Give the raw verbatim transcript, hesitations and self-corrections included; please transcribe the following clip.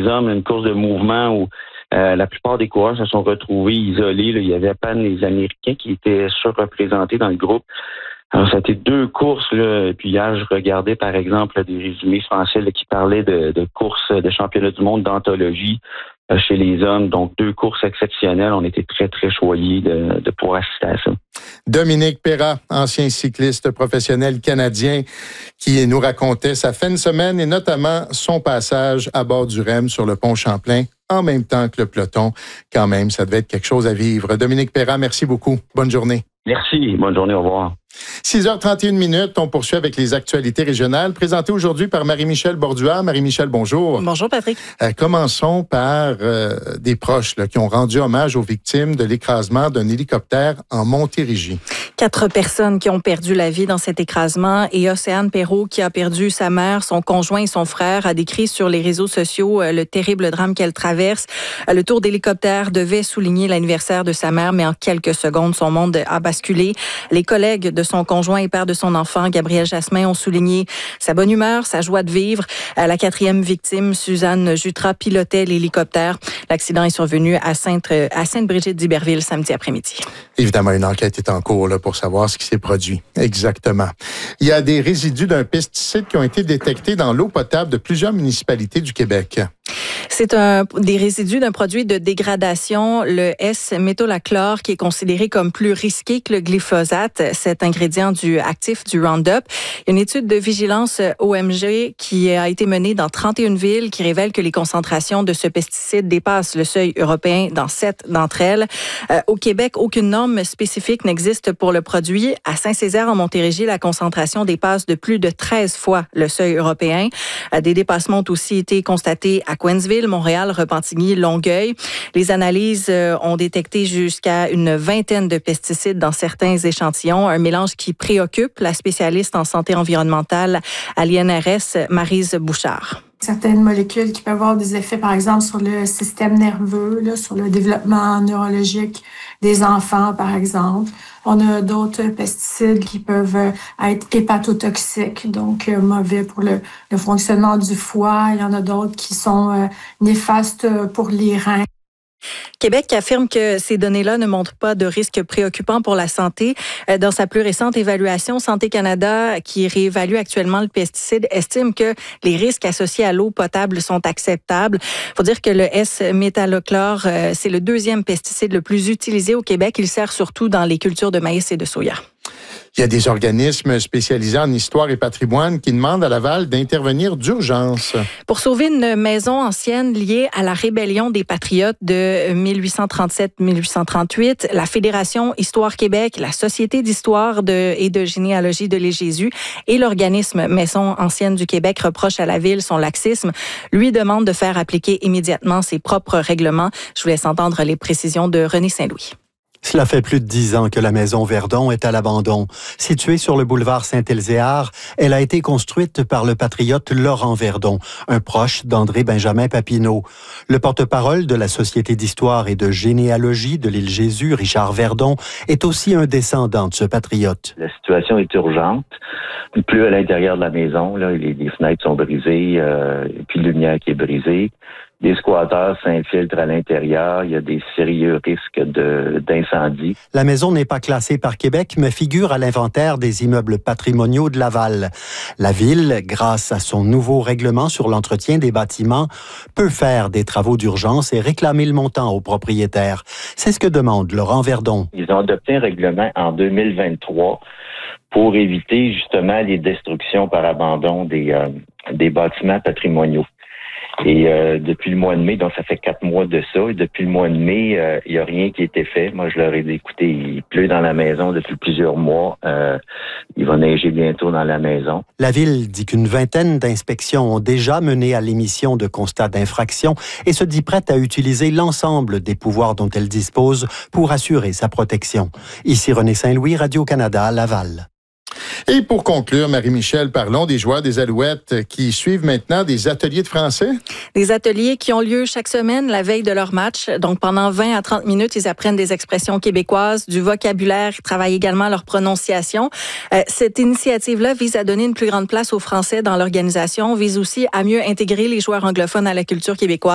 hommes, une course de mouvement où euh, la plupart des coureurs se sont retrouvés isolés. Là. Il y avait à peine les Américains qui étaient surreprésentés dans le groupe. Alors, ça a été deux courses, là. Puis hier, je regardais, par exemple, des résumés français là, qui parlaient de, de courses de championnat du monde d'anthologie euh, chez les hommes. Donc, deux courses exceptionnelles. On était très, très choyés de, de pouvoir assister à ça. Dominique Perra, ancien cycliste professionnel canadien, qui nous racontait sa fin de semaine et notamment son passage à bord du R E M sur le pont Champlain en même temps que le peloton. Quand même, ça devait être quelque chose à vivre. Dominique Perra, merci beaucoup. Bonne journée. Merci. Bonne journée. Au revoir. six heures trente et une minutes, on poursuit avec les actualités régionales présentées aujourd'hui par Marie-Michel Borduas. Marie-Michel, bonjour. Bonjour, Patrick. Euh, commençons par euh, des proches là, qui ont rendu hommage aux victimes de l'écrasement d'un hélicoptère en Montérégie. Quatre personnes qui ont perdu la vie dans cet écrasement et Océane Perrault qui a perdu sa mère, son conjoint et son frère a décrit sur les réseaux sociaux euh, le terrible drame qu'elle traverse. Euh, le tour d'hélicoptère devait souligner l'anniversaire de sa mère, mais en quelques secondes, son monde a basculé. Les collègues de son conjoint et père de son enfant, Gabriel Jasmin, ont souligné sa bonne humeur, sa joie de vivre. Euh, la quatrième victime, Suzanne Jutra, pilotait l'hélicoptère. L'accident est survenu à Sainte, à Sainte-Brigitte d'Iberville samedi après-midi. Évidemment, une enquête est en cours là, pour savoir ce qui s'est produit. Exactement. Il y a des résidus d'un pesticide qui ont été détectés dans l'eau potable de plusieurs municipalités du Québec. C'est un, des résidus d'un produit de dégradation, le S-métolachlore, qui est considéré comme plus risqué que le glyphosate, cet ingrédient du actif du Roundup. Il y a une étude de vigilance O M G qui a été menée dans trente et une villes qui révèle que les concentrations de ce pesticide dépassent le seuil européen dans sept d'entre elles. Euh, au Québec, aucune norme spécifique n'existe pour le produit. À Saint-Césaire, en Montérégie, la concentration dépasse de plus de treize fois le seuil européen. Euh, des dépassements ont aussi été constatés à Coinsville, Montréal, Repentigny, Longueuil. Les analyses euh, ont détecté jusqu'à une vingtaine de pesticides dans certains échantillons, un mélange qui préoccupe la spécialiste en santé environnementale à l'I N R S, Maryse Bouchard. Certaines molécules qui peuvent avoir des effets, par exemple, sur le système nerveux, là, sur le développement neurologique des enfants, par exemple. On a d'autres pesticides qui peuvent être hépatotoxiques, donc euh, mauvais pour le, le fonctionnement du foie. Il y en a d'autres qui sont euh, néfastes pour les reins. Québec affirme que ces données-là ne montrent pas de risque préoccupant pour la santé. Dans sa plus récente évaluation, Santé Canada, qui réévalue actuellement le pesticide, estime que les risques associés à l'eau potable sont acceptables. Il faut dire que le S-métolachlore, c'est le deuxième pesticide le plus utilisé au Québec. Il sert surtout dans les cultures de maïs et de soya. Il y a des organismes spécialisés en histoire et patrimoine qui demandent à Laval d'intervenir d'urgence. Pour sauver une maison ancienne liée à la rébellion des Patriotes de mille huit cent trente-sept mille huit cent trente-huit, la Fédération Histoire Québec, la Société d'histoire de, et de généalogie de l'Île Jésus et l'organisme Maison ancienne du Québec reprochent à la Ville son laxisme, lui demande de faire appliquer immédiatement ses propres règlements. Je vous laisse entendre les précisions de René Saint-Louis. Cela fait plus de dix ans que la maison Verdon est à l'abandon. Située sur le boulevard Saint-Elzéar, elle a été construite par le patriote Laurent Verdon, un proche d'André-Benjamin Papineau. Le porte-parole de la Société d'histoire et de généalogie de l'Île Jésus, Richard Verdon, est aussi un descendant de ce patriote. La situation est urgente. Plus à l'intérieur de la maison, là, les, les fenêtres sont brisées, euh, et puis la lumière qui est brisée. Des squatteurs s'infiltrent à l'intérieur. Il y a des sérieux risques de, d'incendie. La maison n'est pas classée par Québec, mais figure à l'inventaire des immeubles patrimoniaux de Laval. La Ville, grâce à son nouveau règlement sur l'entretien des bâtiments, peut faire des travaux d'urgence et réclamer le montant aux propriétaires. C'est ce que demande Laurent Verdon. Ils ont adopté un règlement en deux mille vingt-trois pour éviter justement les destructions par abandon des, euh, des bâtiments patrimoniaux. Et euh, depuis le mois de mai, donc ça fait quatre mois de ça, et depuis le mois de mai, euh, il n'y a rien qui a été fait. Moi, je leur ai dit, écoutez, il pleut dans la maison depuis plusieurs mois. Euh, il va neiger bientôt dans la maison. La Ville dit qu'une vingtaine d'inspections ont déjà mené à l'émission de constats d'infraction et se dit prête à utiliser l'ensemble des pouvoirs dont elle dispose pour assurer sa protection. Ici René Saint-Louis, Radio-Canada, Laval. Et pour conclure, Marie-Michel, parlons des joueurs des Alouettes qui suivent maintenant des ateliers de français. Des ateliers qui ont lieu chaque semaine la veille de leur match. Donc, pendant vingt à trente minutes, ils apprennent des expressions québécoises, du vocabulaire, ils travaillent également leur prononciation. Euh, cette initiative-là vise à donner une plus grande place aux Français dans l'organisation, vise aussi à mieux intégrer les joueurs anglophones à la culture québécoise.